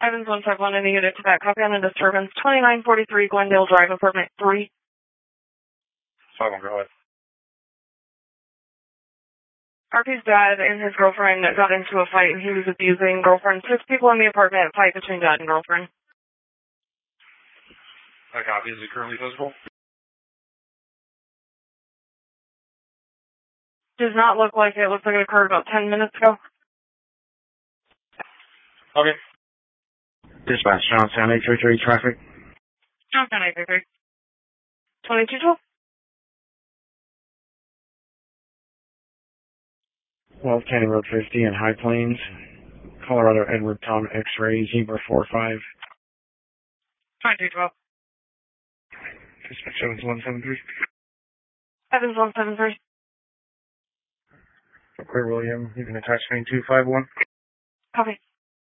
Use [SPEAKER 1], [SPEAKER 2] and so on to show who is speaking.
[SPEAKER 1] Evans 151 in the unit to that. Copy on a disturbance. 2943 Glendale Drive, apartment 3.
[SPEAKER 2] 5-1, go ahead.
[SPEAKER 1] RP's dad and his girlfriend got into a fight and he was abusing girlfriend. 6 people in the apartment, fight between dad and girlfriend.
[SPEAKER 2] I copy. Is it currently physical?
[SPEAKER 1] Does not look like it. Looks like it occurred about 10 minutes ago.
[SPEAKER 2] Okay.
[SPEAKER 3] Dispatch, Johnstown 833 traffic.
[SPEAKER 1] Johnstown 833. 2212?
[SPEAKER 3] Weld County Road 50 in High Plains, Colorado Edward Tom X-ray Zebra 45.
[SPEAKER 1] 2212.
[SPEAKER 3] Dispatch Evans 173.
[SPEAKER 1] Evans 173.
[SPEAKER 3] Clear William, you can attach train 251.
[SPEAKER 1] Copy.